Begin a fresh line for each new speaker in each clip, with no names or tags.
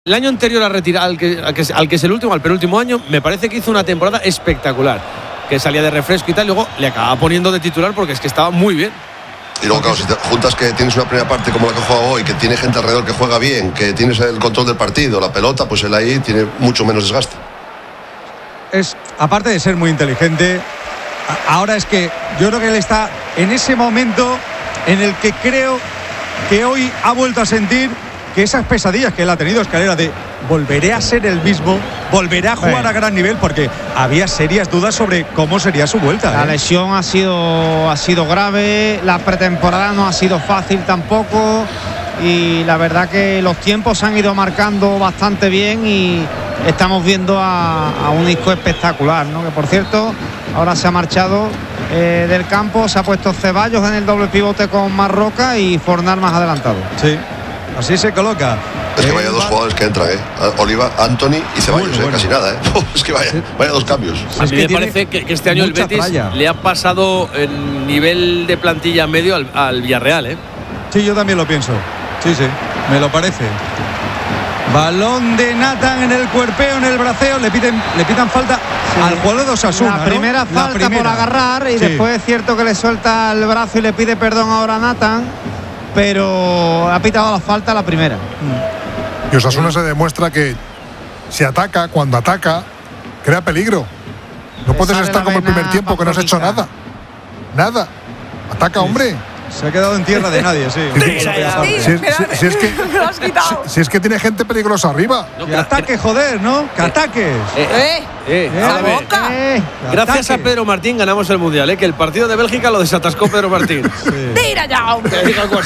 El año anterior al que es el último, al penúltimo año, me parece que hizo una temporada espectacular, que salía de refresco y tal, y luego le acababa poniendo de titular porque es que estaba muy bien.
Y luego, claro, si te juntas que tienes una primera parte como la que juega hoy, que tiene gente alrededor que juega bien, que tienes el control del partido, la pelota, pues él ahí tiene mucho menos desgaste.
Aparte de ser muy inteligente, ahora es que yo creo que él está en ese momento en el que creo que hoy ha vuelto a sentir que esas pesadillas que él ha tenido, Escalera, de volveré a ser el mismo, volveré a jugar a gran nivel, porque había serias dudas sobre cómo sería su vuelta.
La lesión ha sido grave, la pretemporada no ha sido fácil tampoco, y la verdad que los tiempos se han ido marcando bastante bien y estamos viendo a un Isco espectacular, ¿no? Que por cierto, ahora se ha marchado del campo, se ha puesto Ceballos en el doble pivote con Marroca y Fornal más adelantado.
Sí. Así se coloca.
Es que vaya dos jugadores que entran, Oliva, Anthony y Ceballos, casi nada, Es que vaya dos cambios.
A mí me parece que este año el Betis le ha pasado el nivel de plantilla medio al Villarreal,
Sí, yo también lo pienso. Sí, me lo parece. Balón de Nathan en el cuerpeo, en el braceo, le pitan falta al jugador de Osasuna.
La primera falta por agarrar y después es cierto que le suelta el brazo y le pide perdón ahora a Nathan, pero ha pitado la falta la primera.
Y Osasuna se demuestra que si ataca, cuando ataca, crea peligro. No puedes estar como el primer tiempo que no has hecho nada. Nada. Ataca, hombre.
Se ha quedado en tierra de nadie, sí.
Si es que tiene gente peligrosa arriba.
Que ataque, joder, ¿no? Que ataques.
Gracias a Pedro Martín ganamos el Mundial, que el partido de Bélgica lo desatascó Pedro Martín.
¡Tira ya, hombre!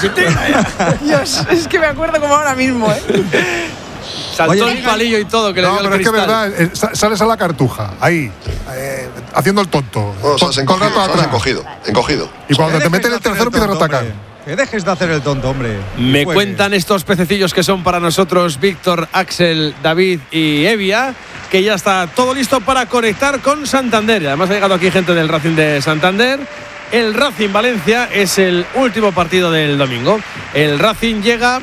Dios, es que me acuerdo como ahora mismo,
Saltó el palillo y todo, que le dio el cristal.
Pero es que es verdad, sales a la cartuja, ahí, haciendo el tonto.
Encogido.
Y cuando te meten el tercero empiezas a atacar.
Que dejes de hacer el tonto, hombre.
Me cuentan estos pececillos que son para nosotros Víctor, Axel, David y Evia, que ya está todo listo para conectar con Santander. Y además ha llegado aquí gente del Racing de Santander. El Racing Valencia es el último partido del domingo. El Racing llega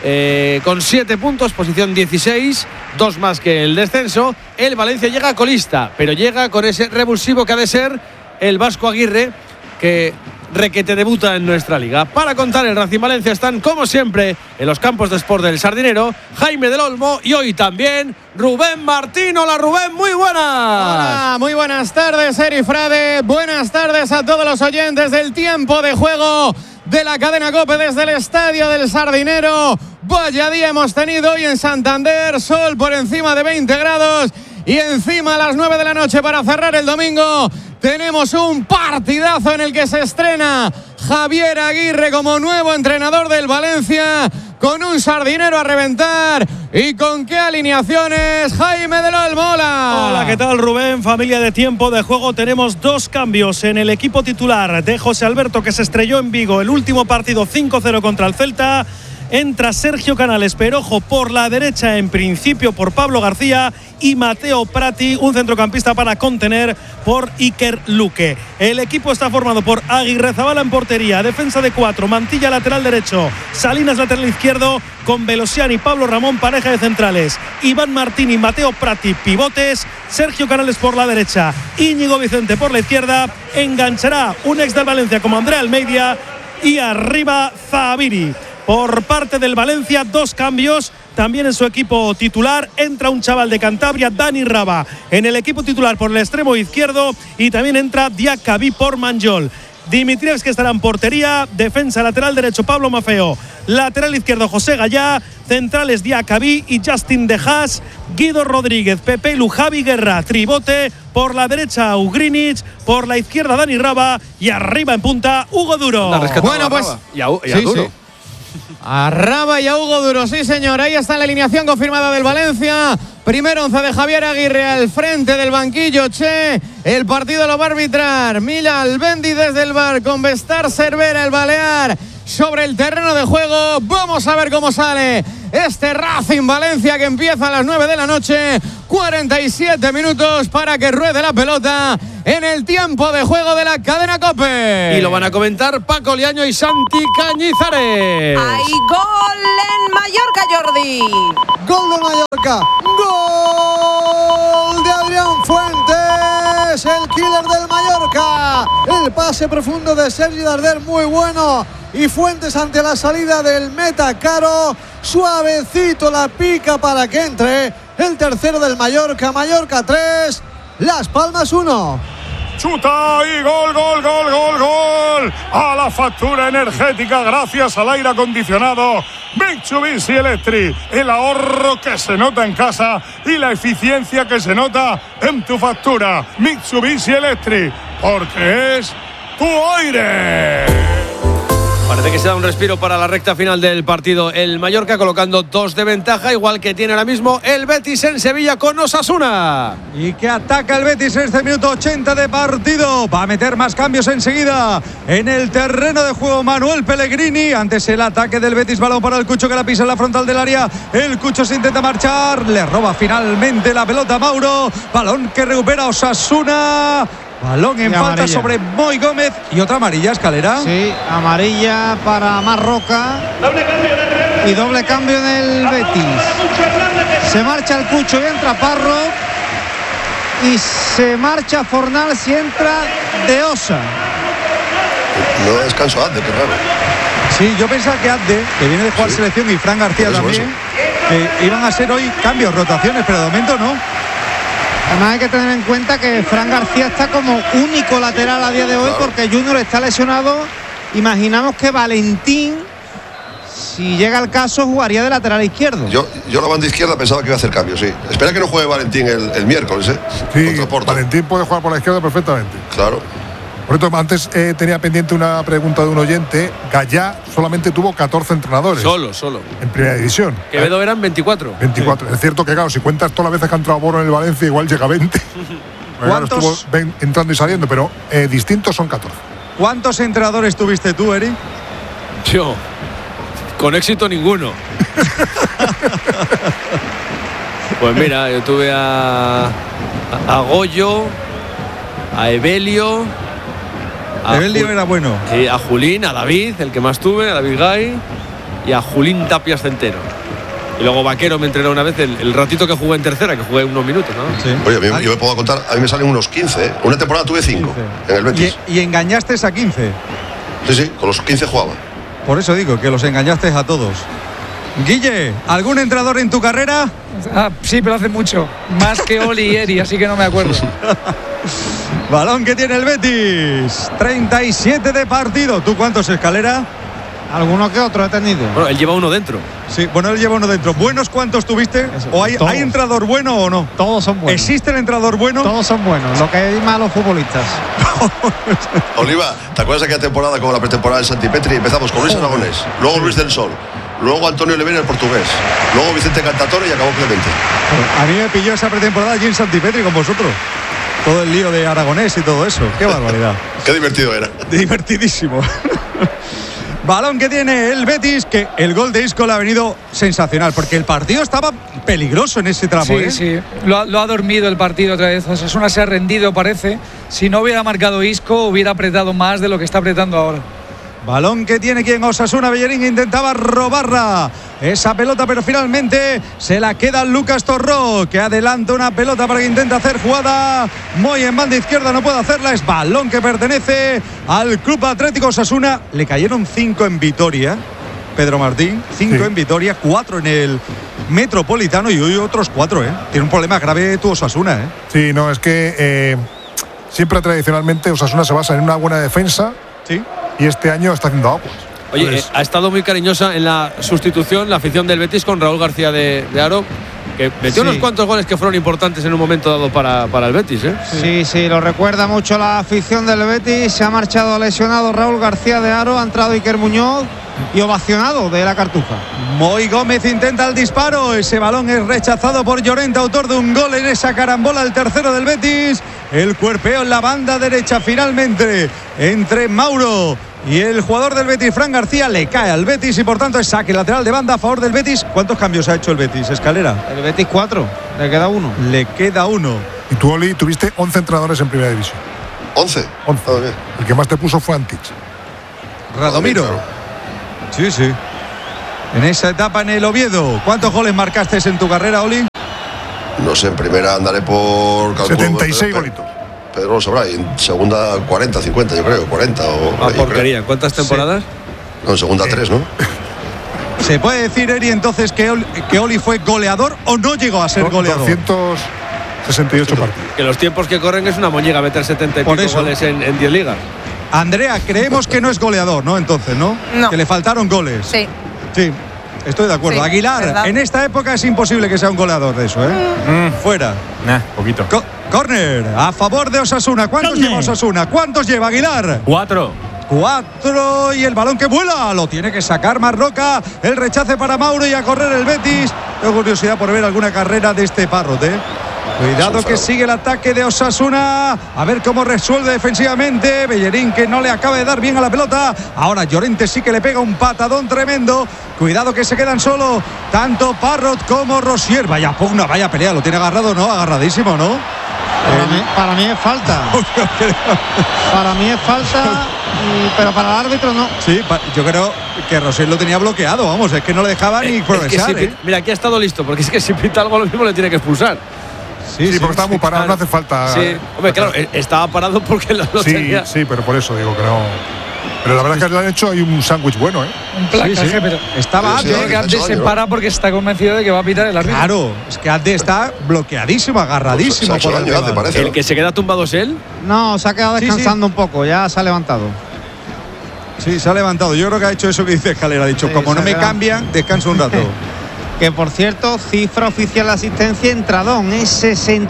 con 7 puntos, posición 16, 2 más que el descenso. El Valencia llega colista, pero llega con ese revulsivo que ha de ser el Vasco Aguirre, que requete debuta en nuestra liga. Para contar el Racing Valencia están, como siempre, en los campos de Sport del Sardinero, Jaime del Olmo y hoy también Rubén Martín. Hola Rubén, muy buenas.
Hola, muy buenas tardes, Eri Frade. Buenas tardes a todos los oyentes del tiempo de juego de la cadena COPE desde el estadio del Sardinero. Vaya día hemos tenido hoy en Santander, sol por encima de 20 grados y encima a las 9 de la noche para cerrar el domingo. Tenemos un partidazo en el que se estrena Javier Aguirre como nuevo entrenador del Valencia, con un Sardinero a reventar. ¿Y con qué alineaciones? Jaime del Olmo.
Hola, ¿qué tal, Rubén? Familia de tiempo de juego. Tenemos 2 cambios en el equipo titular de José Alberto, que se estrelló en Vigo el último partido 5-0 contra el Celta. Entra Sergio Canales, pero ojo, por la derecha en principio por Pablo García, y Mateo Prati, un centrocampista para contener, por Iker Luque. El equipo está formado por Aguirrezabala en portería, defensa de 4, Mantilla lateral derecho, Salinas lateral izquierdo, con Velosian y Pablo Ramón pareja de centrales, Iván Martín y Mateo Prati pivotes, Sergio Canales por la derecha, Íñigo Vicente por la izquierda, enganchará un ex del Valencia como Andrea Almeida y arriba Zaviri. Por parte del Valencia, 2 cambios también en su equipo titular. Entra un chaval de Cantabria, Dani Raba, en el equipo titular por el extremo izquierdo, y también entra Diacabí por Manjol. Dimitrievski estará en portería, defensa lateral derecho Pablo Mafeo, lateral izquierdo José Gallá, centrales Diacabí y Justin De Haas, Guido Rodríguez, Pepe Lu, Javi Guerra, tribote, por la derecha Ugrinic, por la izquierda Dani Raba y arriba en punta Hugo Duro.
Bueno, pues y a Duro.
Sí. A Raba y a Hugo Duro, sí señor. Ahí está la alineación confirmada del Valencia. Primer 11 de Javier Aguirre al frente del banquillo. El partido lo va a arbitrar Mila Albendi desde el bar, con Bestar Cervera, el balear, sobre el terreno de juego. Vamos a ver cómo sale este Racing Valencia, que empieza a las 9 de la noche. 47 minutos para que ruede la pelota en el tiempo de juego de la cadena COPE.
Y lo van a comentar Paco Liaño y Santi Cañizares.
¡Hay gol en Mallorca, Jordi!
Gol de Mallorca. Gol de Adrián Fuentes, el killer del Mallorca. El pase profundo de Sergi Darder, muy bueno. Y Fuentes ante la salida del meta Caro. Suavecito la pica para que entre el tercero del Mallorca. Mallorca 3, Las Palmas 1.
Chuta y gol, gol, gol, gol, gol. A la factura energética gracias al aire acondicionado Mitsubishi Electric. El ahorro que se nota en casa y la eficiencia que se nota en tu factura. Mitsubishi Electric, porque es tu aire.
Parece que se da un respiro para la recta final del partido el Mallorca, colocando 2 de ventaja, igual que tiene ahora mismo el Betis en Sevilla con Osasuna.
Y que ataca el Betis en este minuto 80 de partido. Va a meter más cambios enseguida en el terreno de juego Manuel Pellegrini. Antes el ataque del Betis, balón para el Cucho que la pisa en la frontal del área. El Cucho se intenta marchar, le roba finalmente la pelota a Mauro. Balón que recupera Osasuna. Balón en falta sobre Moy Gómez. Y otra amarilla, Escalera.
Sí, amarilla para Marroca. Y doble cambio en el Betis. Se marcha el Cucho y entra Parro. Y se marcha Fornals y entra De Osa.
No descanso Adde, qué raro.
Sí, yo pensaba que Adde, que viene de jugar selección, y Fran García también, iban a ser hoy cambios, rotaciones, pero de momento no.
Además hay que tener en cuenta que Fran García está como único lateral a día de hoy, porque Junior está lesionado. Imaginamos que Valentín, si llega el caso, jugaría de lateral izquierdo.
Yo la banda izquierda pensaba que iba a hacer cambios, sí. Espera que no juegue Valentín el miércoles, ¿eh?
Sí, Valentín puede jugar por la izquierda perfectamente.
Claro.
Por cierto, antes tenía pendiente una pregunta de un oyente. Gallá solamente tuvo 14 entrenadores.
Solo.
En primera división.
Quevedo eran 24.
24. Sí. Es cierto que, claro, si cuentas todas las veces que ha entrado Boro en el Valencia, igual llega a 20.
¿Cuántos?
Claro, estuvo entrando y saliendo, pero distintos son 14.
¿Cuántos entrenadores tuviste tú, Eri?
Yo, con éxito ninguno. Pues mira, yo tuve a Goyo, a Evelio.
Evelio era bueno.
A Julín, a David, el que más tuve, a David Gay, y a Julín Tapias Centeno. Y luego Vaquero me entrenó una vez el ratito que jugué en tercera, que jugué unos minutos, ¿no?
Sí.
Oye, yo me puedo contar, a mí me salen unos 15, ¿eh? Una temporada tuve 5 en el Betis.
Y engañaste a 15.
Sí, con los 15 jugaba.
Por eso digo, que los engañaste a todos. Guille, ¿algún entrenador en tu carrera?
Sí, pero hace mucho. Más que Oli y Eri, así que no me acuerdo.
Balón que tiene el Betis. 37 de partido. ¿Tú cuántos, Escalera?
Alguno que otro he tenido.
Bueno, él lleva uno dentro.
Sí, bueno, él lleva uno dentro. ¿Buenos cuántos tuviste?
Eso,
¿O hay entrenador bueno o no?
Todos son buenos.
¿Existe el entrenador bueno?
Todos son buenos. Lo que hay malos futbolistas.
Oliva, ¿te acuerdas de aquella temporada como la pretemporada de Santi Petri? Empezamos con Luis Aragonés, luego Luis del Sol, luego Antonio Levene, el portugués, luego Vicente Cantatore y acabó Clemente.
A mí me pilló esa pretemporada allí en Santi Petri con vosotros. Todo el lío de Aragonés y todo eso. Qué barbaridad.
Qué divertido era.
Divertidísimo. Balón que tiene el Betis, que el gol de Isco le ha venido sensacional, porque el partido estaba peligroso en ese tramo.
Sí. Lo ha dormido el partido otra vez. Osasuna se ha rendido, parece. Si no hubiera marcado Isco, hubiera apretado más de lo que está apretando ahora.
Balón que tiene quien Osasuna. Bellerín intentaba robarla esa pelota, pero finalmente se la queda Lucas Torró, que adelanta una pelota para que intente hacer jugada. Moy en banda izquierda no puede hacerla. Es balón que pertenece al Club Atlético Osasuna. Le cayeron 5 en Vitoria, Pedro Martín. 5 en Vitoria, 4 en el Metropolitano y hoy otros 4. Tiene un problema grave tu Osasuna.
Sí, no, es que siempre tradicionalmente Osasuna se basa en una buena defensa.
Sí.
Y este año está haciendo aguas.
Oye, ha estado muy cariñosa en la sustitución la afición del Betis con Raúl García de Haro, que metió unos cuantos goles que fueron importantes en un momento dado para el Betis, ¿eh?
Sí, lo recuerda mucho la afición del Betis. Se ha marchado lesionado Raúl García de Haro, ha entrado Iker Muñoz y ovacionado de la Cartuja.
Moy Gómez intenta el disparo. Ese balón es rechazado por Llorente, autor de un gol en esa carambola, el tercero del Betis. El cuerpeo en la banda derecha finalmente entre Mauro y el jugador del Betis, Fran García, le cae al Betis y por tanto es saque lateral de banda a favor del Betis. ¿Cuántos cambios ha hecho el Betis, Escalera?
El Betis 4, le queda 1.
Le queda 1.
Y tú, Oli, tuviste 11 entrenadores en primera división.
11.
El que más te puso fue Antich.
Radomiro. Sí, sí. En esa etapa en el Oviedo, ¿cuántos goles marcaste en tu carrera, Oli?
No sé, en primera andaré por...
76 golitos.
Pedro lo sabrá, y en segunda 40, 50, yo creo, 40 o...
porquería. ¿Cuántas temporadas?
No, en segunda 3, ¿no?
¿Se puede decir, Eri, entonces que Oli fue goleador o no llegó a ser goleador?
268 partidos.
Que los tiempos que corren es una moñiga meter 70 y pico goles en 10 ligas.
Andrea, creemos que no es goleador, ¿no? Entonces, ¿no?
No.
Que le faltaron goles.
Sí.
Sí, estoy de acuerdo.
Sí,
Aguilar,
¿verdad?
en esta época es imposible que sea un goleador de eso, ¿eh? Fuera.
Poquito.
Córner, a favor de Osasuna. ¿Cuántos lleva Osasuna? ¿Cuántos lleva Aguilar?
4.
4 y el balón que vuela. Lo tiene que sacar Marroca. El rechace para Mauro y a correr el Betis. Tengo curiosidad por ver alguna carrera de este Parrot, ¿eh? Cuidado que sigue el ataque de Osasuna. A ver cómo resuelve defensivamente. Bellerín que no le acaba de dar bien a la pelota. Ahora Llorente sí que le pega un patadón tremendo. Cuidado que se quedan solo tanto Parrot como Rosier. Vaya pugna, vaya pelea. Lo tiene agarrado, ¿no? Agarradísimo, ¿no?
Para mí es falta. Para mí es falta, pero para el árbitro no.
Sí, yo creo que Rosier lo tenía bloqueado. Vamos, es que no le dejaba ni progresar.
Mira, aquí ha estado listo, porque es que si pita algo lo mismo le tiene que expulsar.
Sí, porque estaba muy parado, no hace falta.
Sí, hombre, claro, estaba parado porque lo tenía.
Sí, pero por eso digo que no. Pero la verdad es que le han hecho ahí un sándwich bueno, ¿eh?
Un placaje, pero
estaba
yo creo que Abde se para porque está convencido de que va a pitar el árbitro.
Claro, es que Abde está bloqueadísimo, agarradísimo por el rival.
Parece,
¿El que se queda tumbado es él?
No, se ha quedado descansando un poco, ya se ha levantado.
Sí, se ha levantado. Yo creo que ha hecho eso que dice Escalera. Ha dicho, como no me cambian, descanso un rato.
Que por cierto, cifra oficial de asistencia en Tradón es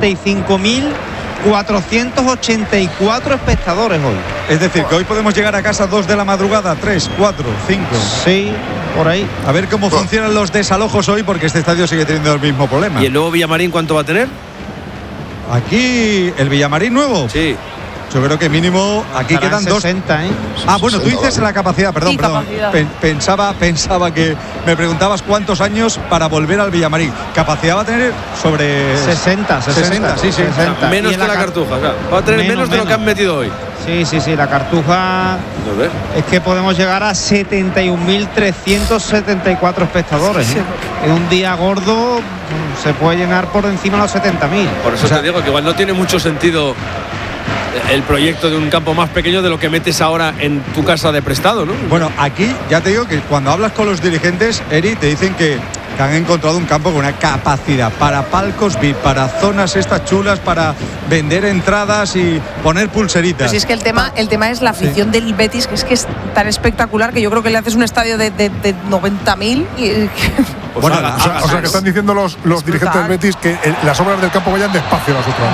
65.484 espectadores hoy.
Es decir, que hoy podemos llegar a casa 2 de la madrugada, 3, 4, 5.
Sí, por ahí.
A ver cómo funcionan los desalojos hoy, porque este estadio sigue teniendo el mismo problema.
¿Y el nuevo Villamarín cuánto va a tener?
Aquí, el Villamarín nuevo.
Sí.
Yo creo que mínimo aquí quedan
60,
2.
¿eh?
Bueno, tú dices la capacidad, perdón.
Capacidad.
Pensaba que me preguntabas cuántos años para volver al Villamarín. Capacidad va a tener sobre
60, sí.
60.
Menos que la Cartuja, o sea, va a tener menos de lo que han metido hoy.
Sí, la Cartuja es que podemos llegar a 71.374 espectadores. ¿eh? En un día gordo se puede llenar por encima de los 70.000.
Por eso te digo que igual no tiene mucho sentido el proyecto de un campo más pequeño de lo que metes ahora en tu casa de prestado, ¿no?
Bueno, aquí ya te digo que cuando hablas con los dirigentes, Eri, te dicen que han encontrado un campo con una capacidad para palcos VIP, para zonas estas chulas, para vender entradas y poner pulseritas.
Pues es que el tema es la afición del Betis, que es tan espectacular que yo creo que le haces un estadio de 90.000 y...
Pues o sea que están diciendo los dirigentes del Betis que las obras del campo vayan despacio las otras.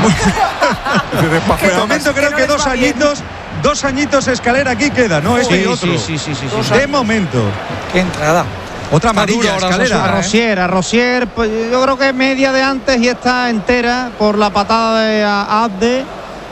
De momento creo que 2 añitos Escalera aquí queda, ¿no? Este y otro.
Sí.
De momento.
Qué entrada.
Otra amarilla, Escalera.
A Rosier, pues yo creo que media de antes y está entera por la patada de Abde.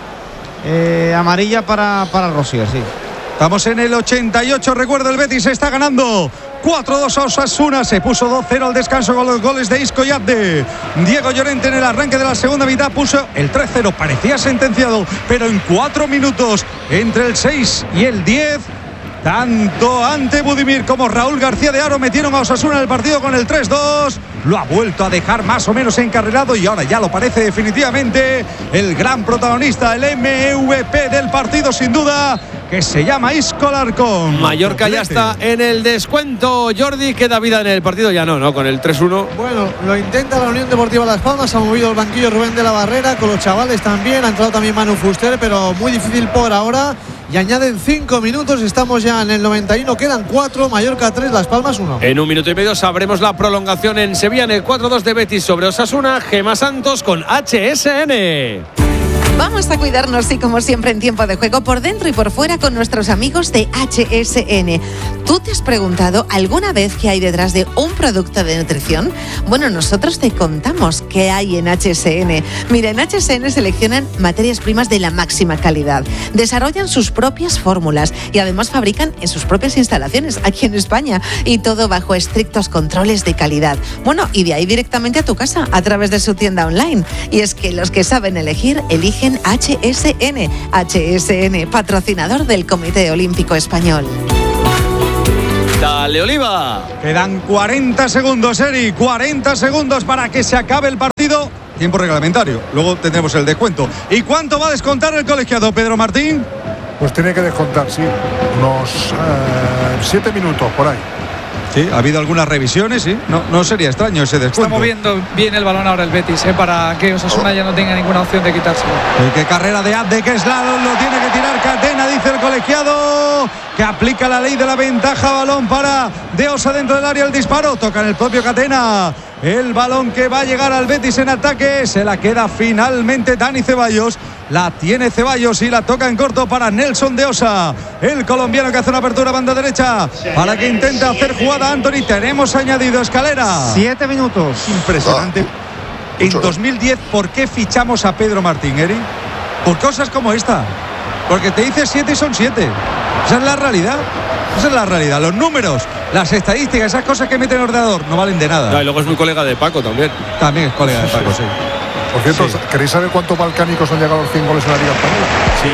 Amarilla para Rosier, sí.
Estamos en el 88, recuerda, el Betis está ganando 4-2 a Osasuna, se puso 2-0 al descanso con los goles de Isco y Abde. Diego Llorente en el arranque de la segunda mitad puso el 3-0, parecía sentenciado, pero en 4 minutos, entre el 6 y el 10, tanto Ante Budimir como Raúl García de Haro metieron a Osasuna en el partido con el 3-2. Lo ha vuelto a dejar más o menos encarrilado y ahora ya lo parece definitivamente el gran protagonista, el MVP del partido sin duda, que se llama Isco Alarcón.
Mallorca ya está en el descuento. Jordi, ¿queda vida en el partido? Ya no, con el 3-1.
Bueno, lo intenta la Unión Deportiva Las Palmas, ha movido el banquillo Rubén de la Barrera, con los chavales también, ha entrado también Manu Fuster, pero muy difícil por ahora. Y añaden 5 minutos, estamos ya en el 91, quedan 4, Mallorca 3, Las Palmas 1.
En 1 minuto y medio sabremos la prolongación en Sevilla, en el 4-2 de Betis sobre Osasuna. Gemma Santos con HSN.
Vamos a cuidarnos y como siempre en tiempo de juego, por dentro y por fuera con nuestros amigos de HSN. ¿Tú te has preguntado alguna vez qué hay detrás de un producto de nutrición? Bueno, nosotros te contamos qué hay en HSN. Mira, en HSN seleccionan materias primas de la máxima calidad, desarrollan sus propias fórmulas y además fabrican en sus propias instalaciones aquí en España, y todo bajo estrictos controles de calidad. Bueno, y de ahí directamente a tu casa a través de su tienda online. Y es que los que saben elegir, eligen origen HSN. HSN, patrocinador del Comité Olímpico Español.
¡Dale, Oliva!
Quedan 40 segundos, Eri. 40 segundos para que se acabe el partido. Tiempo reglamentario. Luego tendremos el descuento. ¿Y cuánto va a descontar el colegiado, Pedro Martín?
Pues tiene que descontar, sí. Unos 7 minutos por ahí.
Sí, ha habido algunas revisiones, sí. No sería extraño ese descuento.
Está moviendo bien el balón ahora el Betis, para que Osasuna ya no tenga ninguna opción de quitárselo.
Qué carrera de Abde, que es lado, lo tiene que tirar Catena, dice el colegiado, que aplica la ley de la ventaja. Balón para De Osa dentro del área, el disparo, toca en el propio Catena. El balón que va a llegar al Betis en ataque, se la queda finalmente Dani Ceballos. La tiene Ceballos y la toca en corto para Nelson De Osa, el colombiano, que hace una apertura a banda derecha para que intente hacer jugada Anthony. Tenemos añadido Escalera.
7 minutos.
Impresionante. En 2010, ¿por qué fichamos a Pedro Martín, Eri? Por cosas como esta. Porque te dice 7 y son 7. Esa es la realidad. Esa es la realidad. Los números, las estadísticas, esas cosas que mete en el ordenador no valen de nada.
Y luego es muy colega de Paco también.
También es colega de Paco, sí.
Por cierto,
Sí.
¿queréis saber cuántos balcánicos han llegado a los 100 goles en la Liga Española?
Sí.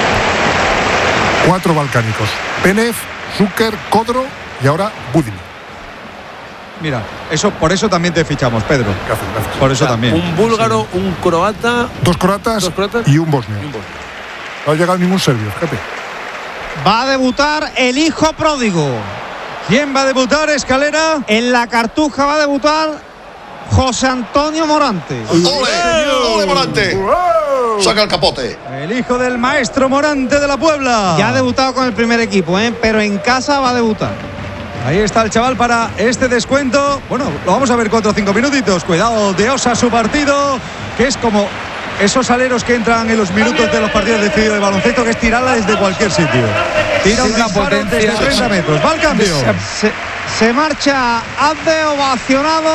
4 balcánicos. Penev, Zucker, Codro y ahora Budin.
Mira, por eso también te fichamos, Pedro.
Gracias.
Por eso también.
Un búlgaro, un croata.
2 croatas y un bosnio. No ha llegado ningún serbio, fíjate.
Va a debutar el hijo pródigo.
¿Quién va a debutar, Escalera?
En la Cartuja va a debutar José Antonio Morante.
¡Ole, Morante! Saca el capote.
El hijo del maestro Morante de la Puebla.
Ya ha debutado con el primer equipo, pero en casa va a debutar.
Ahí está el chaval para este descuento. Bueno, lo vamos a ver 4 o 5 minutitos. Cuidado, De Osa, su partido, que es como esos aleros que entran en los minutos de los partidos decididos de baloncesto, que es tirarla desde cualquier sitio. Tira un disparo desde 30 metros. Va al cambio.
Se marcha Abde, ovacionado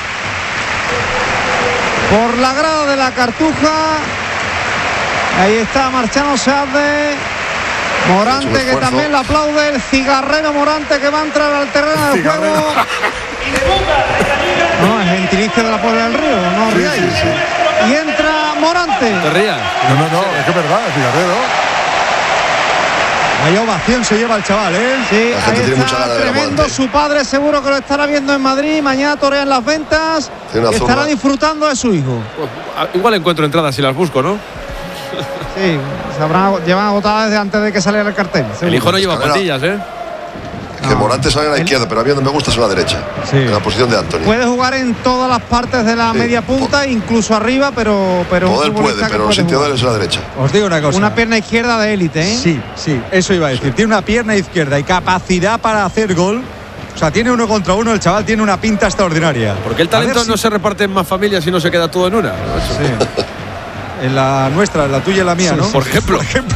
por la grada de la Cartuja. Ahí está marchándose Abde. Morante, que también le aplaude. El cigarrero Morante, que va a entrar al terreno del juego. No, es gentilicio de la Puebla del Río, no ríais. Y entra Morante.
¿Te rías?
No, es que es verdad, cigarrero.
Vaya ovación se lleva el chaval, ¿eh?
Sí,
La gente
ahí
tiene mucha
está
ganas de ver a
tremendo.
Morante.
Su padre seguro que lo estará viendo en Madrid. Mañana torea en las ventas.
Tiene una
Estará
zurda.
disfrutando de su hijo.
Igual encuentro entradas si las busco, ¿no?
Sí, llevan agotadas desde antes de que saliera el cartel.
El hijo no lleva
Escalera.
patillas, ¿eh?
Que Morante sale a la izquierda, pero a mí donde me gusta es a la derecha.
Sí.
En la posición de Anthony.
Puede jugar en todas las partes de la
Sí.
media punta, incluso arriba, pero un
Poder puede,
futbolista que
pero el
puede
sitio de
jugar.
él es a la derecha.
Os digo una cosa.
Una pierna izquierda de élite, ¿eh?
Sí, eso iba a decir. Tiene una pierna izquierda y capacidad para hacer gol. O sea, tiene 1 contra 1. El chaval tiene una pinta extraordinaria.
Porque el
A ver
talento
si-
no se reparte en más familias y no se queda todo en una.
Sí. En la nuestra, en la tuya y la mía, ¿no?
Por ejemplo.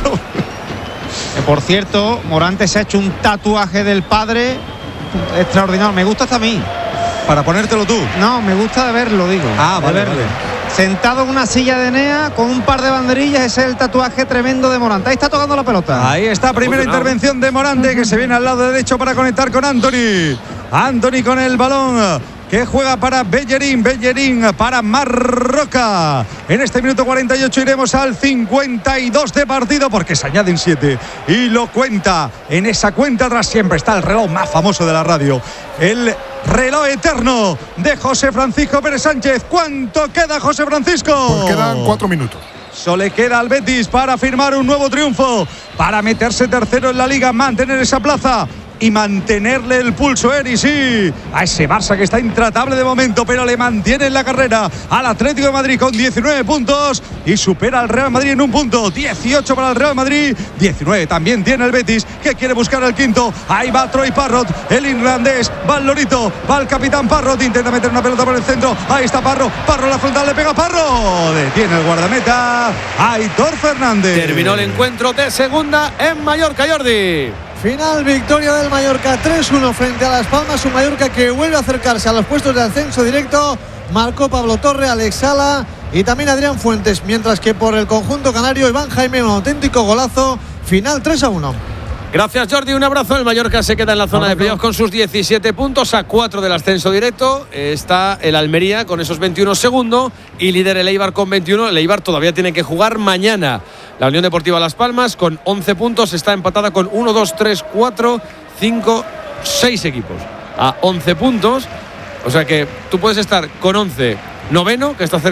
Por cierto, Morante se ha hecho un tatuaje del padre extraordinario. Me gusta hasta a mí.
Para ponértelo tú.
No, me gusta de verlo, digo.
Ah,
de
vale,
verlo.
vale.
Sentado en una silla de Enea con un par de banderillas, ese es el tatuaje tremendo de Morante. Ahí está tocando la pelota.
Ahí está, primera intervención de Morante, que se viene al lado derecho para conectar con Anthony. Anthony con el balón, que juega para Bellerín para Marroca. En este minuto 48 iremos al 52 de partido, porque se añaden 7 y lo cuenta. En esa cuenta atrás siempre está el reloj más famoso de la radio, el reloj eterno de José Francisco Pérez Sánchez. ¿Cuánto queda, José Francisco?
Pues quedan 4 minutos.
Solo le queda al Betis para firmar un nuevo triunfo, para meterse tercero en la Liga, mantener esa plaza y mantenerle el pulso, Eri, sí, a ese Barça que está intratable de momento, pero le mantiene en la carrera al Atlético de Madrid con 19 puntos y supera al Real Madrid en un punto. 18 para el Real Madrid, 19 también tiene el Betis, que quiere buscar el quinto. Ahí va Troy Parrott, el irlandés, va el Lorito, va el capitán Parrott, intenta meter una pelota por el centro. Ahí está Parro en la frontal, le pega Parro, detiene el guardameta Aitor Fernández.
Terminó el encuentro de segunda en Mallorca, Jordi.
Final, victoria del Mallorca 3-1 frente a Las Palmas. Un Mallorca que vuelve a acercarse a los puestos de ascenso directo. Marcó Pablo Torre, Alex Sala y también Adrián Fuentes. Mientras que por el conjunto canario, Iván Jaime, un auténtico golazo. Final 3-1.
Gracias, Jordi. Un abrazo. El Mallorca se queda en la zona de playoff con sus 17 puntos, a 4 del ascenso directo. Está el Almería con esos 21 segundos y líder el Eibar con 21. El Eibar todavía tiene que jugar mañana. La Unión Deportiva Las Palmas con 11 puntos está empatada con 1, 2, 3, 4, 5, 6 equipos a 11 puntos. O sea que tú puedes estar con 11 noveno, que está cerca